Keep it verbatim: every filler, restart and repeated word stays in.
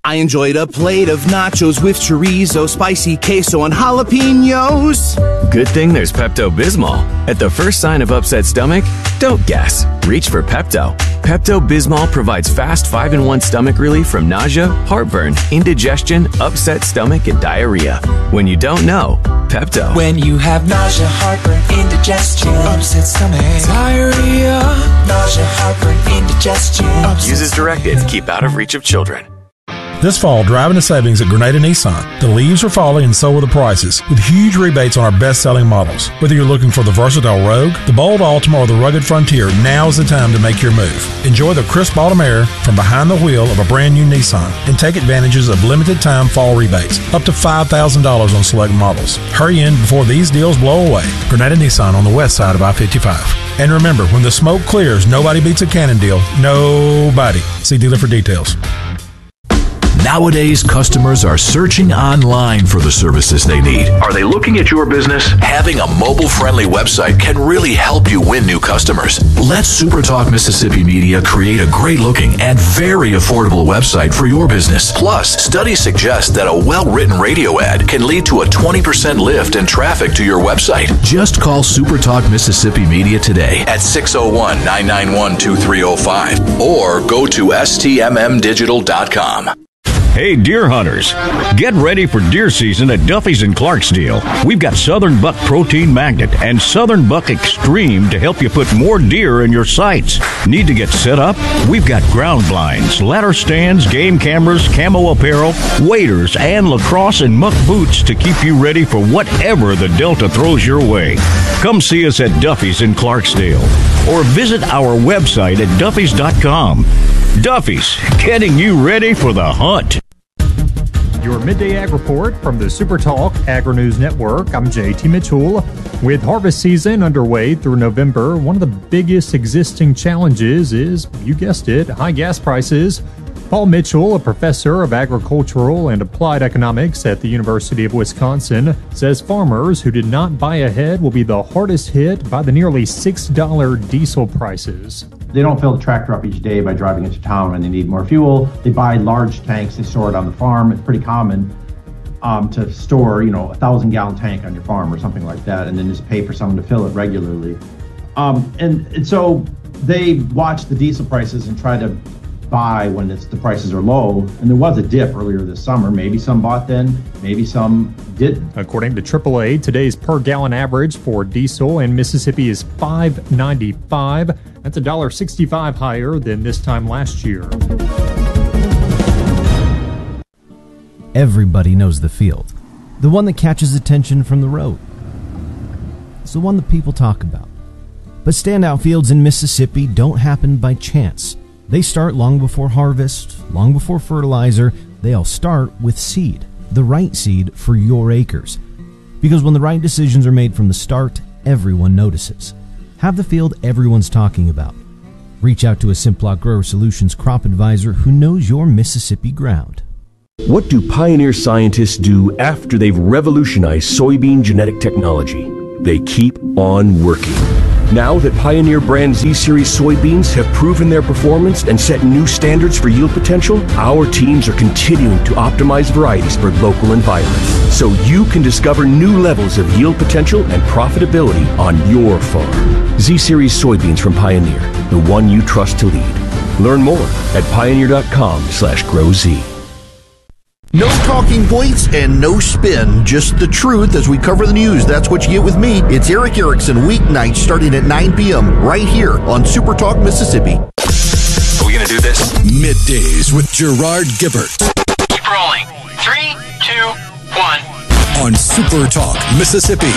I enjoyed a plate of nachos with chorizo, spicy queso, and jalapenos. Good thing there's Pepto-Bismol. At the first sign of upset stomach, don't guess. Reach for Pepto. Pepto-Bismol provides fast five in one stomach relief from nausea, heartburn, indigestion, upset stomach, and diarrhea. When you don't know, Pepto. When you have nausea, heartburn, indigestion, upset stomach, diarrhea, nausea, heartburn, indigestion. Use as directed. Keep out of reach of children. This fall, driving to savings at Grenada Nissan. The leaves are falling and so are the prices, with huge rebates on our best-selling models. Whether you're looking for the versatile Rogue, the bold Altima, or the rugged Frontier, now's the time to make your move. Enjoy the crisp autumn air from behind the wheel of a brand new Nissan and take advantages of limited-time fall rebates, up to five thousand dollars on select models. Hurry in before these deals blow away. Grenada Nissan on the west side of I fifty-five. And remember, when the smoke clears, nobody beats a Canon deal. Nobody. See dealer for details. Nowadays, customers are searching online for the services they need. Are they looking at your business? Having a mobile-friendly website can really help you win new customers. Let SuperTalk Mississippi Media create a great-looking and very affordable website for your business. Plus, studies suggest that a well-written radio ad can lead to a twenty percent lift in traffic to your website. Just call SuperTalk Mississippi Media today at six oh one, nine nine one, two three oh five or go to S T M M digital dot com. Hey, deer hunters, get ready for deer season at Duffy's in Clarksdale. We've got Southern Buck Protein Magnet and Southern Buck Extreme to help you put more deer in your sights. Need to get set up? We've got ground blinds, ladder stands, game cameras, camo apparel, waders, and lacrosse and muck boots to keep you ready for whatever the Delta throws your way. Come see us at Duffy's in Clarksdale or visit our website at duffys dot com. Duffy's, getting you ready for the hunt. Your Midday Ag Report from the SuperTalk Agri-News Network. I'm J T Mitchell. With harvest season underway through November, one of the biggest existing challenges is, you guessed it, high gas prices. Paul Mitchell, a professor of agricultural and applied economics at the University of Wisconsin, says farmers who did not buy ahead will be the hardest hit by the nearly six dollars diesel prices. They don't fill the tractor up each day by driving into town when they need more fuel. They buy large tanks, they store it on the farm. It's pretty common um, to store, you know, a thousand gallon tank on your farm or something like that, and then just pay for someone to fill it regularly. Um, and, and so they watch the diesel prices and try to buy when it's, the prices are low. And there was a dip earlier this summer. Maybe some bought then, maybe some didn't. According to triple A, today's per gallon average for diesel in Mississippi is five ninety-five. That's one dollar sixty-five higher than this time last year. Everybody knows the field. The one that catches attention from the road. It's the one that people talk about. But standout fields in Mississippi don't happen by chance. They start long before harvest, long before fertilizer. They all start with seed, the right seed for your acres. Because when the right decisions are made from the start, everyone notices. Have the field everyone's talking about. Reach out to a Simplot Grower Solutions crop advisor who knows your Mississippi ground. What do Pioneer scientists do after they've revolutionized soybean genetic technology? They keep on working. Now that Pioneer brand Z-Series soybeans have proven their performance and set new standards for yield potential, our teams are continuing to optimize varieties for local environments, so you can discover new levels of yield potential and profitability on your farm. Z-Series soybeans from Pioneer, the one you trust to lead. Learn more at pioneer.com slash grow Z. No talking points and no spin, just the truth as we cover the news. That's what you get with me. It's Eric Erickson, weeknights starting at nine p.m. right here on Super Talk Mississippi. Are we going to do this? Middays with Gerard Gibbert. Keep rolling. Three, two, one. On Super Talk Mississippi.